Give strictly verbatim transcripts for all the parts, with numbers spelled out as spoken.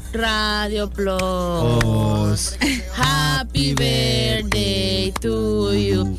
Radio Plus. Happy birthday to you.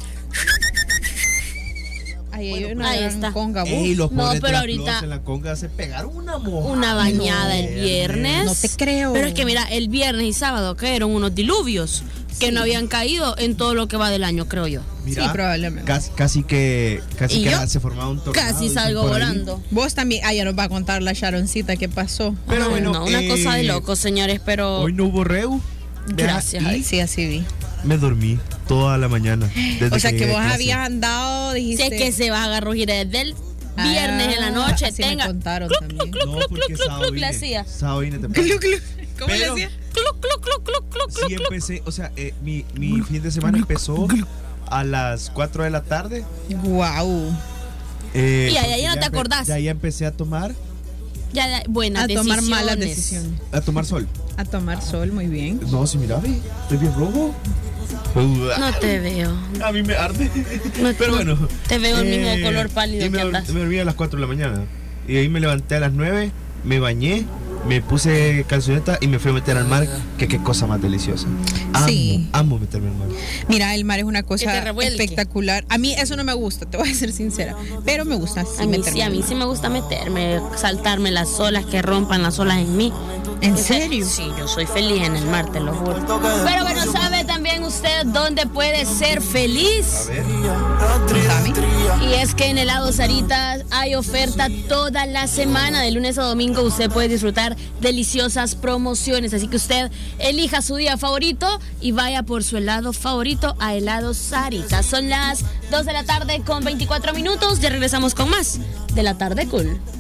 Ahí, hay una Ahí gran está. conga, vos. Ey, los No, pobres pero de la ahorita- Plus en la conga se pegaron una moja. Una bañada el viernes. No te creo. Pero es que mira, el viernes y sábado cayeron unos diluvios que Sí. no habían caído en todo lo que va del año, creo yo. Mira, Sí, probablemente. Casi, casi que, casi ¿Y que yo? se formaba un tornado. Casi dicen salgo por ahí. volando. Vos también, ah, ya nos va a contar la Sharoncita qué pasó. Pero Ay, bueno, no, una eh, cosa de locos, señores, pero Hoy no hubo reu. gracias. Y Ay. Sí, así vi. me dormí toda la mañana. desde O sea que llegué vos a clase. habías andado, Si dijiste. es que se va a agarrar desde el Ah, viernes en la noche, así me tenga. contaron también. No, porque sábado le vine. hacía. Sábado vine temprano. Glu, glu. ¿Cómo le Pero- decía? Cluc, cluc, cluc, cluc, cluc, Sí cluc. empecé, o sea, eh, mi, mi fin de semana empezó a las cuatro de la tarde. Guau. eh, Y ahí- porque ahí no ya te empe- acordás. Ya, ya empecé a tomar, Ya, ya, buenas A tomar decisiones. malas decisiones. a tomar sol. A tomar sol, muy bien. No, si mira, ve, estoy bien rojo. No te veo. A mí me arde. No, Pero no, bueno. te veo el eh, mismo color pálido y me, que dor- andas. me dormí a las cuatro de la mañana. Y ahí me levanté a las nueve, me bañé, me puse calzoneta y me fui a meter al mar. Que qué cosa más deliciosa. Amo, Sí. amo meterme al mar. Mira, el mar es una Que cosa te revuelque. espectacular. A mí eso no me gusta, te voy a ser sincera. Pero me gusta así A mí meterme sí, a al mí mar. sí me gusta meterme, saltarme las olas, que rompan las olas en mí. ¿En Ese- serio? Sí, yo soy feliz en el mar, te lo juro. Pero bueno, ¿sabe también usted dónde puede ser feliz? A ver. Contame. Y es que en Helado Sarita hay oferta toda la semana. De lunes a domingo usted puede disfrutar deliciosas promociones. Así que usted elija su día favorito y vaya por su helado favorito a Helado Sarita. Son las dos de la tarde con veinticuatro minutos. Ya regresamos con más de la tarde cool.